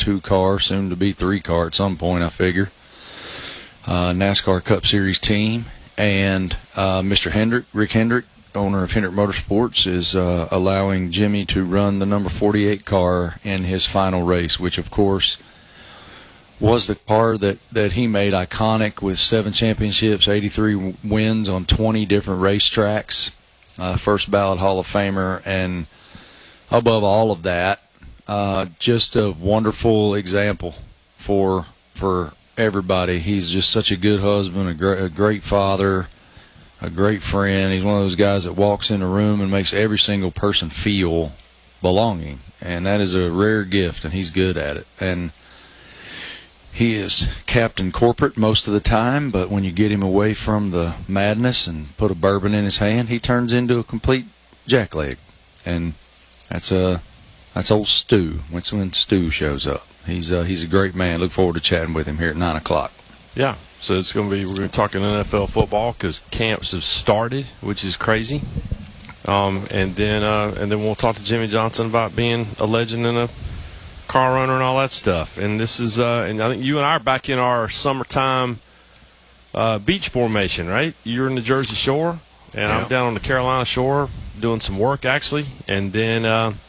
2-car, soon to be 3-car at some point, I figure. NASCAR Cup Series team. And Mr. Rick Hendrick, owner of Hendrick Motorsports, is allowing Jimmy to run the number 48 car in his final race, which, of course, was the car that he made iconic with 7 championships, 83 wins on 20 different racetracks, first ballot Hall of Famer, and above all of that, just a wonderful example for everybody. He's just such a good husband, a great father, a great friend. He's one of those guys that walks in a room and makes every single person feel belonging, and that is a rare gift, and he's good at it. And he is Captain Corporate most of the time, but when you get him away from the madness and put a bourbon in his hand, he turns into a complete jackleg. And that's old Stu. That's when Stu shows up. He's a great man. Look forward to chatting with him here at 9 o'clock. Yeah, so we're going to talk NFL football because camps have started, which is crazy. And then we'll talk to Jimmy Johnson about being a legend and a car runner and all that stuff. And this is and I think you and I are back in our summertime beach formation, right? You're in the Jersey Shore, and I'm down on the Carolina Shore doing some work actually. And then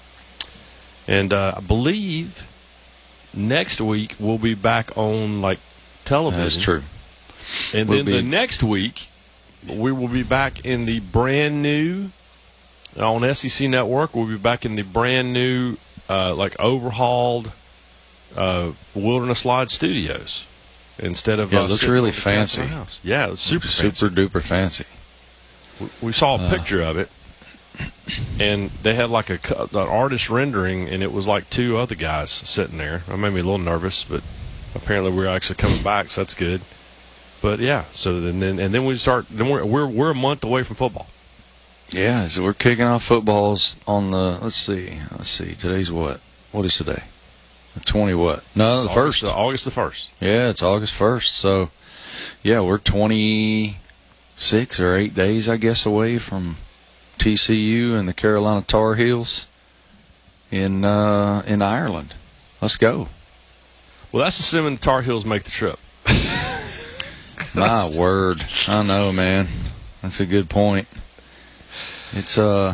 I believe next week we'll be back on television. That's true. And then the next week we will be back in the brand new on SEC Network. We'll be back in the brand new overhauled Wilderness Lodge Studios instead of it looks really fancy. Yeah, it's super duper fancy. We saw a picture of it, and they had an artist rendering, and it was 2 other guys sitting there. It made me a little nervous, but apparently we're actually coming back, so that's good. But yeah, so then we start. Then we're a month away from football. Yeah, so we're kicking off footballs on the. Let's see. Today's what? What is today? The 20 what? No, the 1st. August the 1st. Yeah, it's August 1st. So, yeah, we're 26 or 8 days, I guess, away from TCU and the Carolina Tar Heels in Ireland. Let's go. Well, that's assuming the Tar Heels make the trip. My word. I know, man. That's a good point. It's a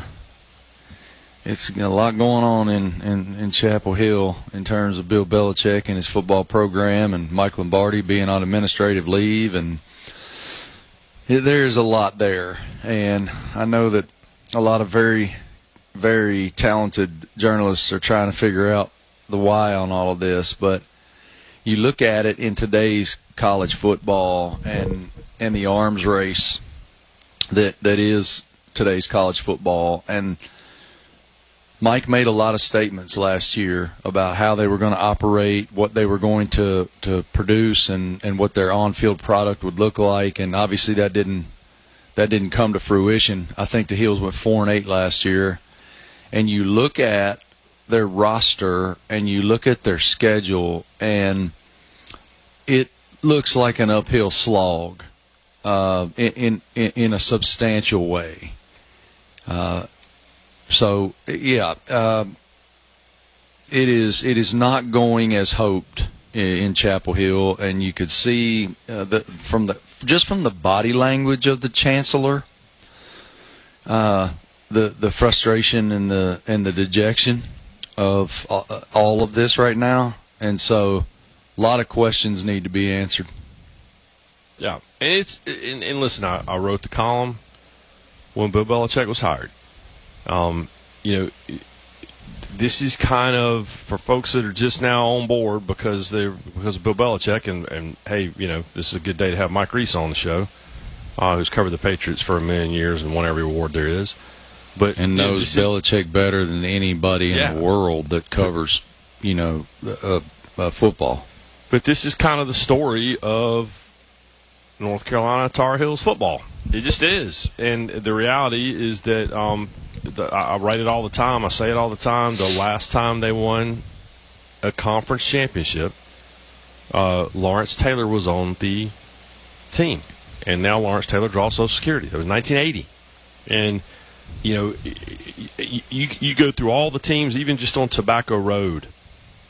lot going on in Chapel Hill in terms of Bill Belichick and his football program, and Mike Lombardi being on administrative leave, and there's a lot there. And I know that a lot of very, very talented journalists are trying to figure out the why on all of this, but you look at it in today's college football and the arms race that is today's college football, and Mike made a lot of statements last year about how they were going to operate, what they were going to produce, and what their on-field product would look like, and obviously that didn't come to fruition. I think the Heels went 4-8 last year, and you look at their roster and you look at their schedule, and it looks like an uphill slog in a substantial way. So yeah, it is not going as hoped in Chapel Hill, and you could see from the body language of the chancellor, the frustration and the dejection of all of this right now, and so a lot of questions need to be answered. Yeah, and listen, I wrote the column when Bill Belichick was hired. This is kind of for folks that are just now on board because of Bill Belichick, and hey, this is a good day to have Mike Reese on the show, who's covered the Patriots for a million years and won every award there is, and knows Belichick better than anybody in the world that covers football. But this is kind of the story of North Carolina Tar Heels football. It just is, and the reality is that I write it all the time. I say it all the time. The last time they won a conference championship, Lawrence Taylor was on the team, and now Lawrence Taylor draws Social Security. It was 1980, and you go through all the teams, even just on Tobacco Road.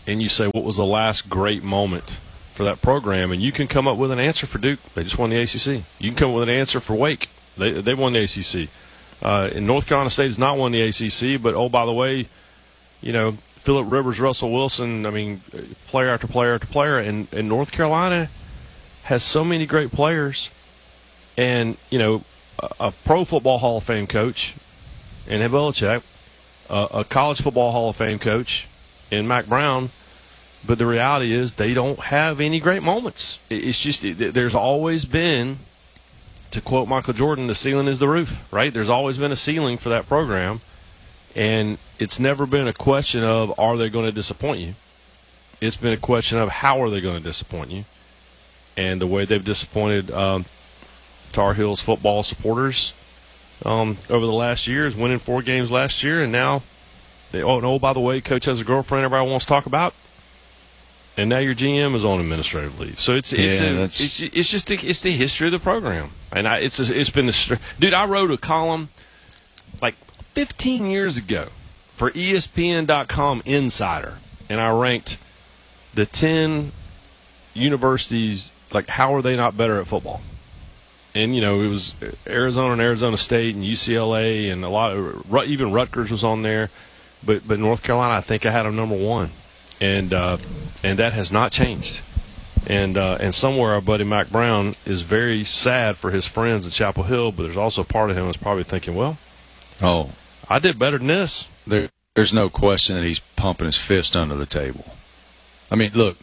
and you say, what was the last great moment for that program? And you can come up with an answer for Duke. They just won the ACC. You can come up with an answer for Wake. They won the ACC. And North Carolina State has not won the ACC, but, oh, by the way, Phillip Rivers, Russell Wilson, I mean, player after player after player. And North Carolina has so many great players. And, a Pro Football Hall of Fame coach in Belichick, a College Football Hall of Fame coach in Mack Brown. But the reality is they don't have any great moments. It's just there's always been, to quote Michael Jordan, the ceiling is the roof, right? There's always been a ceiling for that program. And it's never been a question of, are they going to disappoint you? It's been a question of, how are they going to disappoint you? And the way they've disappointed Tar Heels football supporters over the last year is winning 4 games last year, and now, by the way, coach has a girlfriend everybody wants to talk about, and now your GM is on administrative leave. So it's just the history of the program, and it's been dude. I wrote a column like 15 years ago for ESPN.com Insider, and I ranked the 10 universities, like, how are they not better at football? And, it was Arizona and Arizona State and UCLA and a lot of – even Rutgers was on there. But North Carolina, I think I had them number 1. And that has not changed. And somewhere our buddy Mack Brown is very sad for his friends at Chapel Hill, but there's also part of him that's probably thinking, well, I did better than this. There's no question that he's pumping his fist under the table. I mean, look,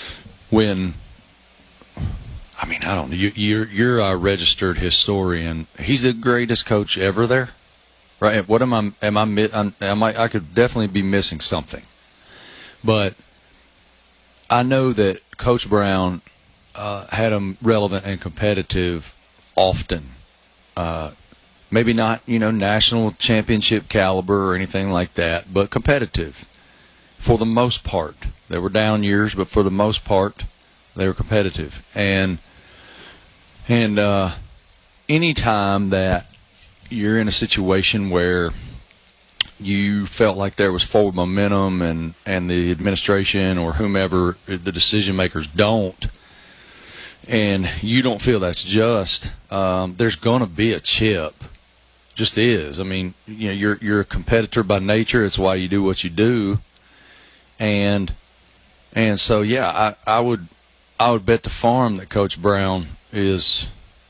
I don't know. You're a registered historian. He's the greatest coach ever there, right? What I could definitely be missing something, but I know that Coach Brown had them relevant and competitive often. Maybe not, national championship caliber or anything like that, but competitive for the most part. There were down years, but for the most part, they were competitive. And any time that you're in a situation where you felt like there was forward momentum and the administration or whomever, the decision makers don't, and you don't feel that's just, there's going to be a chip. Just is. I mean, you're a competitor by nature. It's why you do what you do. And so, yeah, I would bet the farm that Coach Brown he's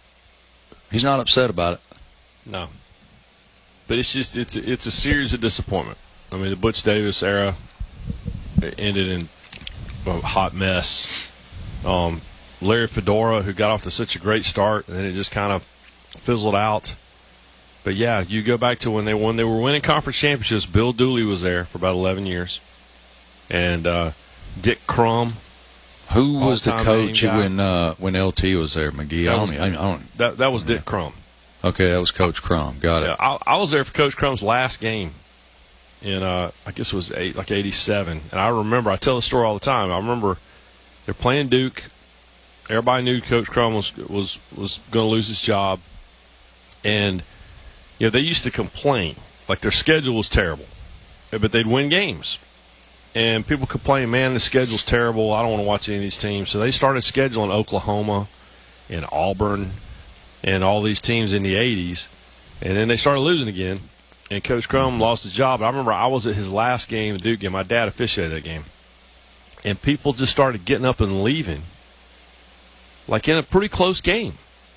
not upset about it. No. But it's a series of disappointment. I mean, the Butch Davis era ended in a hot mess. Larry Fedora, who got off to such a great start, and then it just kind of fizzled out. But, yeah, you go back to when they were winning conference championships, Bill Dooley was there for about 11 years. And Dick Crum. Who was the coach when LT was there, McGee? That was Dick Crum. Okay, that was Coach Crum. Got it. Yeah, I was there for Coach Crum's last game in, I guess it was 87. And I remember, I tell the story all the time, I remember they're playing Duke. Everybody knew Coach Crum was going to lose his job. And, they used to complain. Like, their schedule was terrible. But they'd win games. And people complain, man, the schedule's terrible. I don't want to watch any of these teams. So they started scheduling Oklahoma and Auburn and all these teams in the 80s. And then they started losing again. And Coach Crum lost his job. I remember I was at his last game, the Duke game. My dad officiated that game. And people just started getting up and leaving, like in a pretty close game.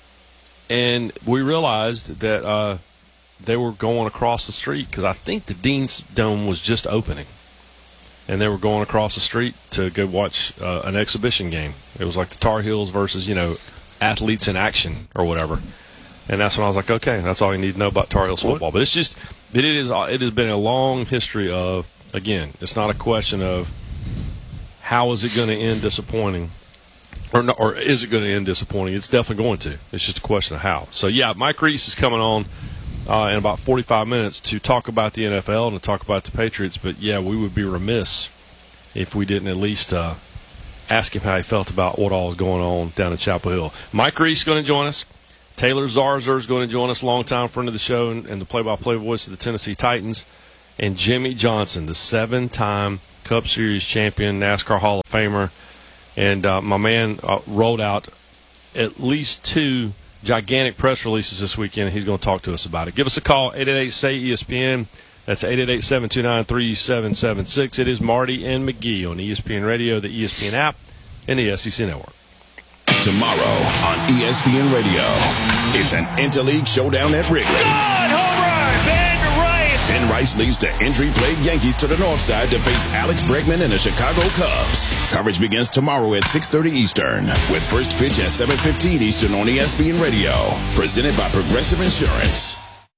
And we realized that they were going across the street because I think the Dean's Dome was just opening. And they were going across the street to go watch an exhibition game. It was like the Tar Heels versus, athletes in action or whatever. And that's when I was like, okay, that's all you need to know about Tar Heels football. But it's just, it has been a long history of, again, it's not a question of how is it going to end disappointing or is it going to end disappointing. It's definitely going to. It's just a question of how. So, yeah, Mike Reese is coming on in about 45 minutes to talk about the NFL and to talk about the Patriots. But, yeah, we would be remiss if we didn't at least ask him how he felt about what all is going on down at Chapel Hill. Mike Reese is going to join us. Taylor Zarzour is going to join us, longtime friend of the show and the play-by-play voice of the Tennessee Titans. And Jimmy Johnson, the 7-time Cup Series champion, NASCAR Hall of Famer. And my man rolled out at least 2 gigantic press releases this weekend, and he's going to talk to us about it. Give us a call, 888-SAY-ESPN. That's 888-729-3776. It is Marty and McGee on ESPN Radio, the ESPN app, and the SEC Network. Tomorrow on ESPN Radio, it's an Interleague showdown at Wrigley. Good home run, Ben Rice. Ben Rice leads the injury-plagued Yankees to the north side to face Alex Bregman and the Chicago Cubs. Coverage begins tomorrow at 6:30 Eastern, with first pitch at 7:15 Eastern on ESPN Radio. Presented by Progressive Insurance.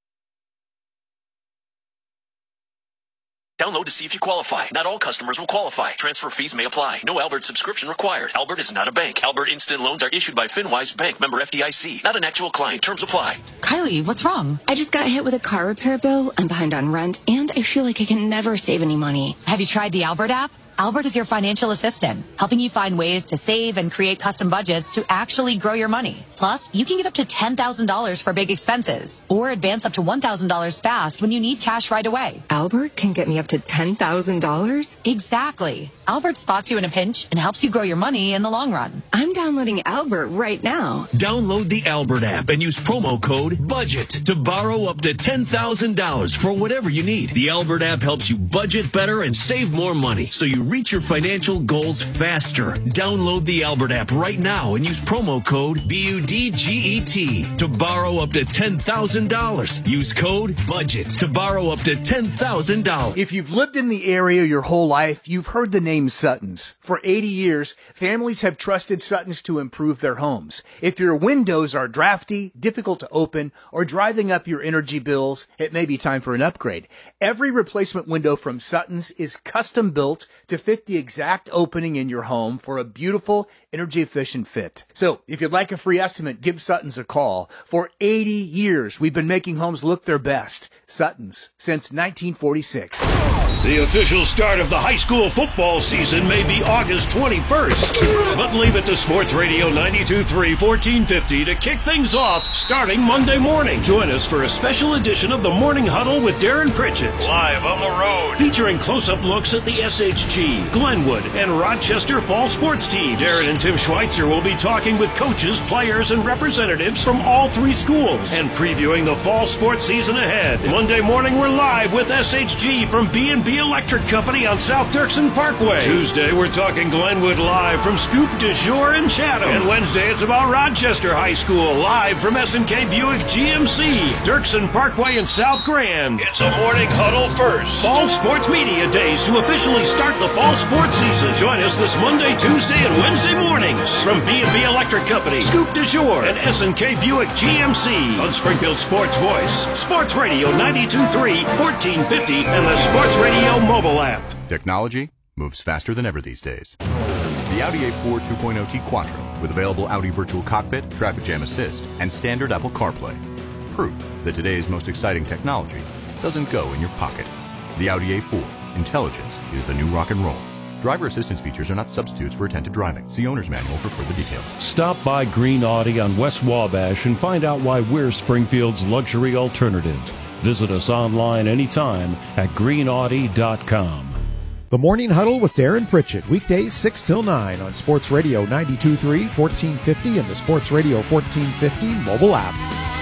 Download to see if you qualify. Not all customers will qualify. Transfer fees may apply. No Albert subscription required. Albert is not a bank. Albert Instant Loans are issued by FinWise Bank, member FDIC. Not an actual client. Terms apply. Kylie, what's wrong? I just got hit with a car repair bill. I'm behind on rent, and I feel like I can never save any money. Have you tried the Albert app? Albert is your financial assistant, helping you find ways to save and create custom budgets to actually grow your money. Plus, you can get up to $10,000 for big expenses or advance up to $1,000 fast when you need cash right away. Albert can get me up to $10,000? Exactly. Albert spots you in a pinch and helps you grow your money in the long run. I'm downloading Albert right now. Download the Albert app and use promo code BUDGET to borrow up to $10,000 for whatever you need. The Albert app helps you budget better and save more money, so you reach your financial goals faster. Download the Albert app right now and use promo code BUDGET to borrow up to $10,000. Use code BUDGET to borrow up to $10,000. If you've lived in the area your whole life, you've heard the name Sutton's. For 80 years, families have trusted Sutton's to improve their homes. If your windows are drafty, difficult to open, or driving up your energy bills, it may be time for an upgrade. Every replacement window from Sutton's is custom built to fit the exact opening in your home for a beautiful, energy-efficient fit. So, if you'd like a free estimate, give Sutton's a call. For 80 years, we've been making homes look their best. Sutton's, since 1946. The official start of the high school football season may be August 21st, but leave it to Sports Radio 92.3, 1450 to kick things off starting Monday morning. Join us for a special edition of the Morning Huddle with Darren Pritchett. Live on the road. Featuring close-up looks at the SHG, Glenwood, and Rochester fall sports teams. Darren and Tim Schweitzer will be talking with coaches, players, and representatives from all 3 schools and previewing the fall sports season ahead. Monday morning, we're live with SHG from B&B Electric Company on South Dirksen Parkway. Tuesday, we're talking Glenwood live from Scoop de Jour in Chatham. And Wednesday, it's about Rochester High School live from S&K Buick GMC, Dirksen Parkway in South Grand. It's a Morning Huddle first. Fall Sports Media Days to officially start the fall sports season. Join us this Monday, Tuesday, and Wednesday mornings from B&B Electric Company, Scoop de Jour, and S&K Buick GMC on Springfield Sports Voice, Sports Radio 92.3, 1450, and the Sports Radio mobile app. Technology moves faster than ever these days. The Audi A4 2.0T Quattro with available Audi Virtual Cockpit, Traffic Jam Assist, and standard Apple CarPlay. Proof that today's most exciting technology doesn't go in your pocket. The Audi A4. Intelligence is the new rock and roll. Driver assistance features are not substitutes for attentive driving. See owner's manual for further details. Stop by Green Audi on West Wabash and find out why we're Springfield's luxury alternative. Visit us online anytime at greenaudi.com. The Morning Huddle with Darren Pritchett, weekdays 6 till 9 on Sports Radio 92.3, 1450, and the Sports Radio 1450 mobile app.